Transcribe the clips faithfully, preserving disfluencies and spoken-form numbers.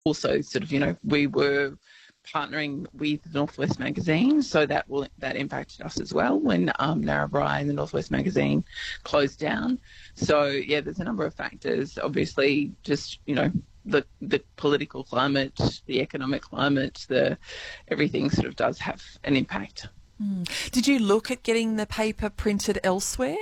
also sort of, you know, we were partnering with Northwest Magazine, so that will that impacted us as well when um, Narrabri and the Northwest Magazine closed down. So yeah, there's a number of factors. Obviously, just you know the the political climate, the economic climate, the everything sort of does have an impact. Mm. Did you look at getting the paper printed elsewhere?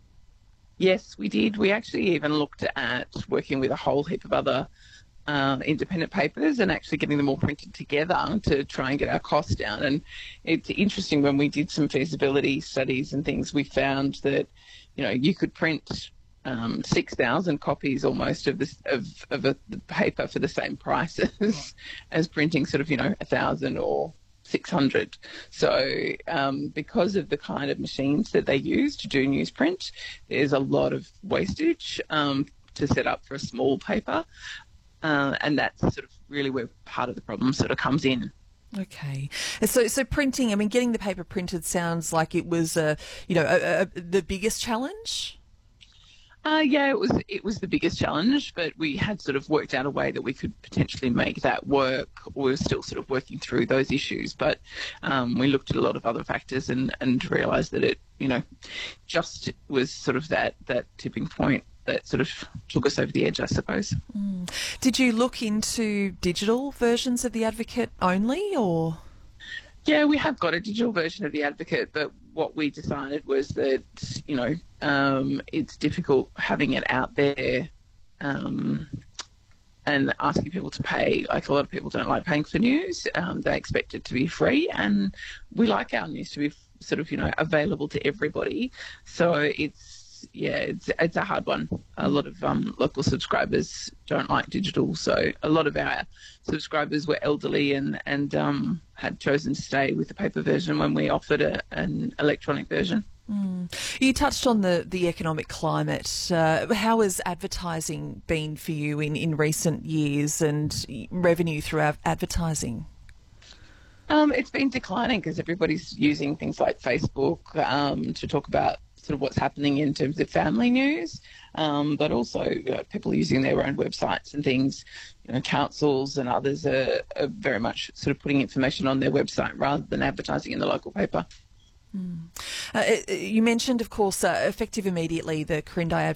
Yes, we did. We actually even looked at working with a whole heap of other Uh, independent papers and actually getting them all printed together to try and get our costs down. And it's interesting, when we did some feasibility studies and things, we found that, you know, you could print um, six thousand copies almost of this of, of a the paper for the same price as, as printing sort of, you know, a thousand or six hundred. So um, because of the kind of machines that they use to do newsprint, there's a lot of wastage um, to set up for a small paper. Uh, and that's sort of really where part of the problem sort of comes in. Okay, so so printing. I mean, getting the paper printed sounds like it was, uh, you know, a, a, the biggest challenge. Uh, yeah, it was it was the biggest challenge, but we had sort of worked out a way that we could potentially make that work. We were still sort of working through those issues, but um, we looked at a lot of other factors and, and realised that it, you know, just was sort of that that tipping point that sort of took us over the edge, I suppose. Mm. Did you look into digital versions of The Advocate only, or...? Yeah, we have got a digital version of The Advocate, but what we decided was that, you know, um, it's difficult having it out there um, and asking people to pay. Like, a lot of people don't like paying for news. Um, they expect it to be free, and we like our news to be sort of, you know, available to everybody. So it's, yeah, it's it's a hard one. A lot of um, local subscribers don't like digital, so a lot of our subscribers were elderly and and um, had chosen to stay with the paper version when we offered a, an electronic version. Mm. You touched on the, the economic climate. Uh, how has advertising been for you in, in recent years, and revenue through av- advertising? Um, it's been declining because everybody's using things like Facebook um, to talk about sort of what's happening in terms of family news, um, but also you know, people using their own websites and things. You know, councils and others are, are very much sort of putting information on their website rather than advertising in the local paper. Mm. Uh, you mentioned, of course, uh, effective immediately, the Quirindi